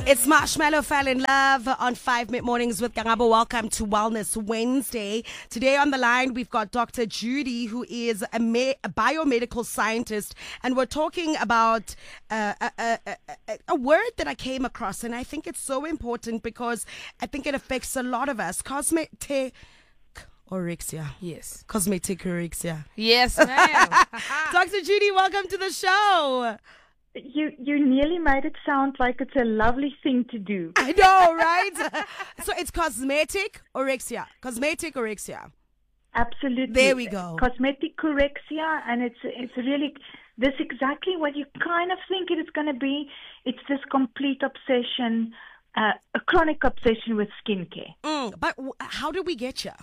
It's Marshmallow Fell in Love on 5 Mid Mornings with Karabo. Welcome to Wellness Wednesday. Today on the line, we've got Dr. Judy, who is a biomedical scientist, and we're talking about a word that I came across, and I think it's so important because I think it affects a lot of us. Cosmetic orexia. Yes. Cosmetic orexia. Yes, ma'am. Dr. Judy, welcome to the show. You nearly made it sound like it's a lovely thing to do. I know, right? So it's cosmetic orexia. Cosmetic orexia. Absolutely. There we go. Cosmetic orexia, and it's really this exactly what you kind of think it is going to be. It's this complete obsession, a chronic obsession with skincare. But how do we get here?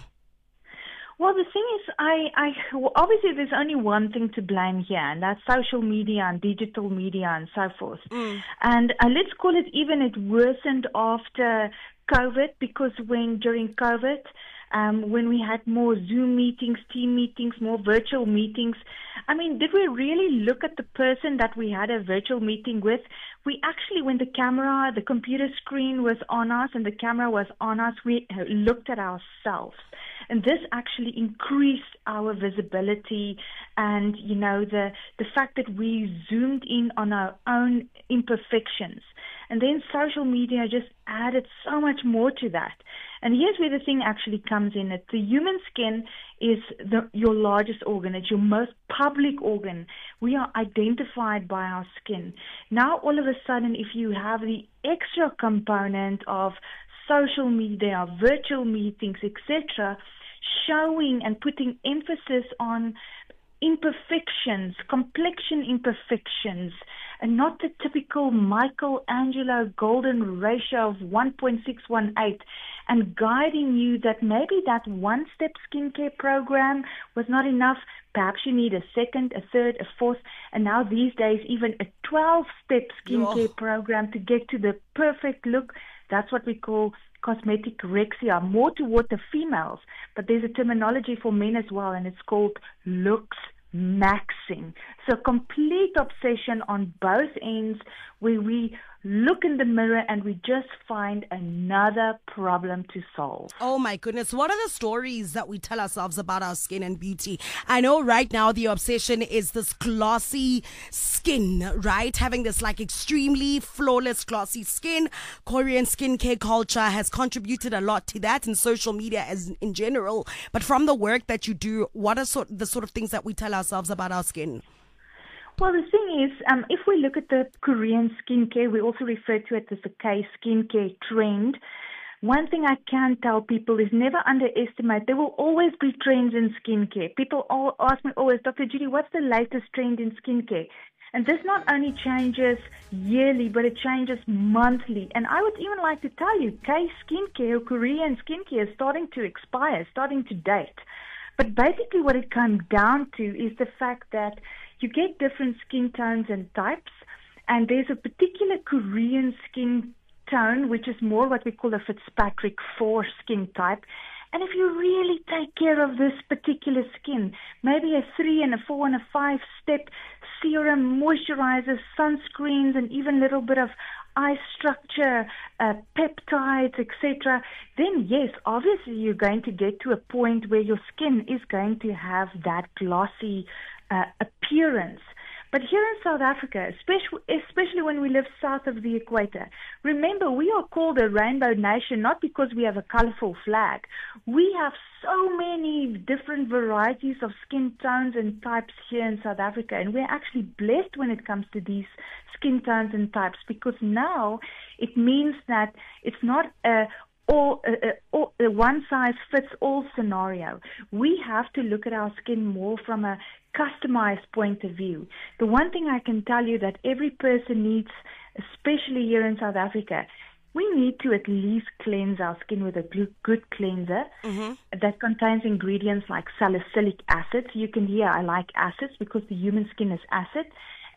Well, the thing is, obviously there's only one thing to blame here, and that's social media and digital media and so forth. And let's call it even it worsened after COVID, because during COVID, when we had more Zoom meetings, team meetings, more virtual meetings, I mean, did we really look at the person that we had a virtual meeting with? We actually, when the computer screen was on us and the camera was on us, we looked at ourselves. And this actually increased our visibility and, the fact that we zoomed in on our own imperfections. And then social media just added so much more to that. And here's where the thing actually comes in. That the human skin is your largest organ. It's your most public organ. We are identified by our skin. Now, all of a sudden, if you have the extra component of social media, virtual meetings, etc., showing and putting emphasis on imperfections, complexion imperfections, and not the typical Michelangelo golden ratio of 1.618, and guiding you that maybe that one-step skincare program was not enough. Perhaps you need a second, a third, a fourth, and now these days even a 12-step skincare program to get to the perfect look. That's what we call cosmetic orexia, more toward the females, but there's a terminology for men as well, and it's called looks maxing. So complete obsession on both ends, where we look in the mirror and we just find another problem to solve. Oh my goodness, what are the stories that we tell ourselves about our skin and beauty? I know right now the obsession is this glossy skin, right? Having this like extremely flawless glossy skin. Korean skincare culture has contributed a lot to that, and social media as in general. But from the work that you do, what are the sort of things that we tell ourselves about our skin? Well, the thing is, if we look at the Korean skincare, we also refer to it as the K-skincare trend. One thing I can tell people is never underestimate. There will always be trends in skincare. People all ask me always, Dr. Judy, what's the latest trend in skincare? And this not only changes yearly, but it changes monthly. And I would even like to tell you, K-skincare, Korean skincare, is starting to expire, starting to date. But basically what it comes down to is the fact that you get different skin tones and types, and there's a particular Korean skin tone, which is more what we call a Fitzpatrick 4 skin type. And if you really take care of this particular skin, maybe a 3 and a 4 and a 5-step serum, moisturizers, sunscreens, and even a little bit of eye structure, peptides, etc., then yes, obviously you're going to get to a point where your skin is going to have that glossy appearance. But here in South Africa, especially when we live south of the equator, remember, we are called a rainbow nation not because we have a colorful flag. We have so many different varieties of skin tones and types here in South Africa, and we're actually blessed when it comes to these skin tones and types, because now it means that it's not a one-size-fits-all scenario. We have to look at our skin more from a customized point of view. The one thing I can tell you that every person needs, especially here in South Africa, we need to at least cleanse our skin with a good cleanser that contains ingredients like salicylic acid. You can hear I like acids because the human skin is acid.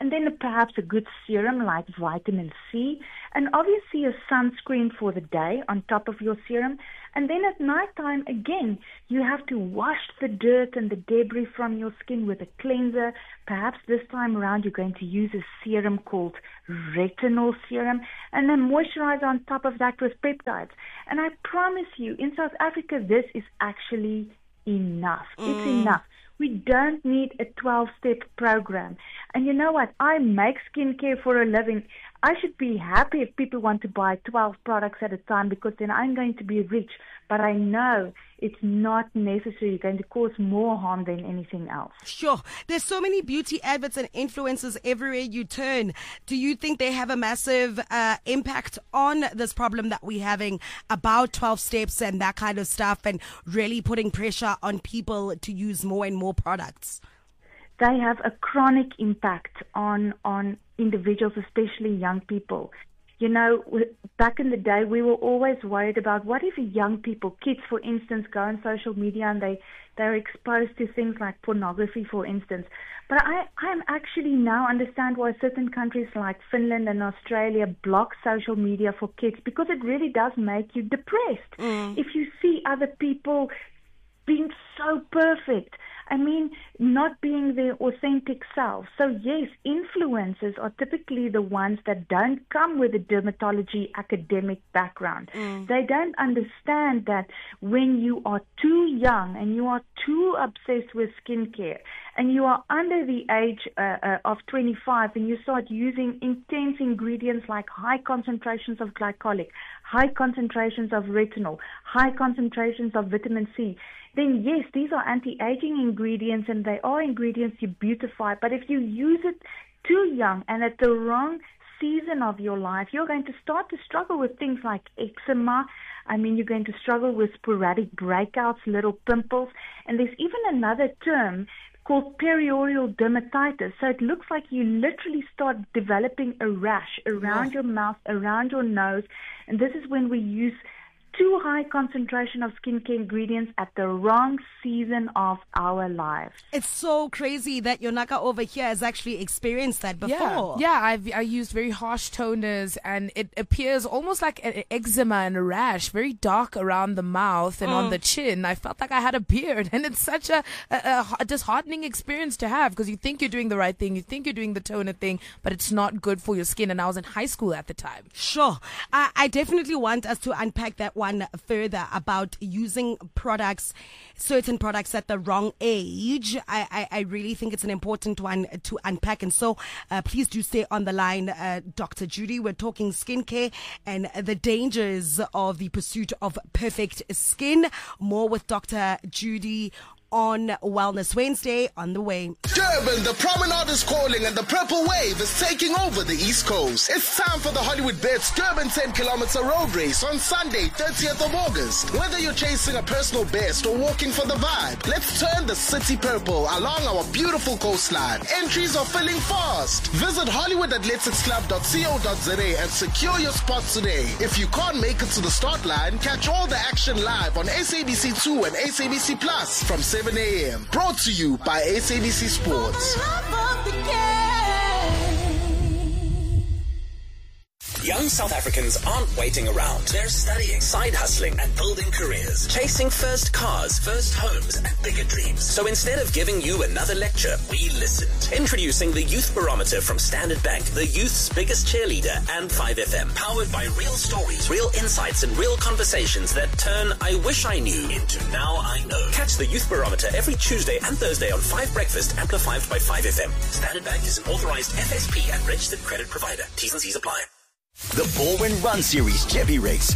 and then perhaps a good serum like vitamin C, and obviously a sunscreen for the day on top of your serum. And then at nighttime, again, you have to wash the dirt and the debris from your skin with a cleanser. Perhaps this time around you're going to use a serum called retinol serum, and then moisturize on top of that with peptides. And I promise you, in South Africa, this is actually enough. It's enough. We don't need a 12-step program. And you know what? I make skincare for a living. I should be happy if people want to buy 12 products at a time, because then I'm going to be rich. But I know it's not necessarily going to cause more harm than anything else. Sure. There's so many beauty adverts and influencers everywhere you turn. Do you think they have a massive impact on this problem that we're having about 12 steps and that kind of stuff, and really putting pressure on people to use more and more products? They have a chronic impact on individuals, especially young people. You know, back in the day, we were always worried about what if young people, kids, for instance, go on social media and they're exposed to things like pornography, for instance. But I'm actually now understand why certain countries like Finland and Australia block social media for kids, because it really does make you depressed. If you see other people being so perfect, I mean, not being their authentic self. So yes, influencers are typically the ones that don't come with a dermatology academic background. They don't understand that when you are too young and you are too obsessed with skincare and you are under the age of 25 and you start using intense ingredients like high concentrations of glycolic, high concentrations of retinol, high concentrations of vitamin C, then yes, these are anti-aging ingredients and they are ingredients you beautify. But if you use it too young and at the wrong season of your life, you're going to start to struggle with things like eczema. I mean, you're going to struggle with sporadic breakouts, little pimples. And there's even another term called perioral dermatitis. So it looks like you literally start developing a rash around your mouth, around your nose. And this is when we use too high concentration of skincare ingredients at the wrong season of our lives. It's so crazy that Yonaka over here has actually experienced that before. Yeah, I used very harsh toners, and it appears almost like an eczema and a rash, very dark around the mouth and on the chin. I felt like I had a beard, and it's such a disheartening experience to have, because you think you're doing the right thing, you think you're doing the toner thing, but it's not good for your skin. And I was in high school at the time. Sure. I definitely want us to unpack that one further about using certain products at the wrong age. I really think it's an important one to unpack. And so please do stay on the line, Dr. Judy. We're talking skincare and the dangers of the pursuit of perfect skin. More with Dr. Judy on Wellness Wednesday on the way. Durban, the promenade is calling and the purple wave is taking over the East Coast. It's time for the Hollywood Bets Durban 10-kilometer road race on Sunday, 30th of August. Whether you're chasing a personal best or walking for the vibe, let's turn the city purple along our beautiful coastline. Entries are filling fast. Visit hollywoodathleticsclub.co.za and secure your spot today. If you can't make it to the start line, catch all the action live on SABC2 and SABC Plus from 7 a.m. Brought to you by SABC Sports. Young South Africans aren't waiting around. They're studying, side hustling, and building careers. Chasing first cars, first homes, and bigger dreams. So instead of giving you another lecture, we listened. Introducing the Youth Barometer from Standard Bank, the youth's biggest cheerleader, and 5FM. Powered by real stories, real insights, and real conversations that turn I wish I knew into now I know. Catch the Youth Barometer every Tuesday and Thursday on 5 Breakfast, amplified by 5FM. Standard Bank is an authorized FSP and registered credit provider. T's and C's apply. The Baldwin Run Series Jeppy Race.